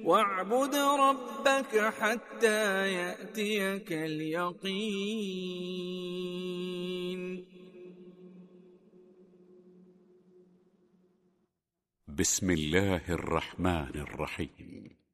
واعبد ربك حتى يأتيك اليقين. بسم الله الرحمن الرحيم.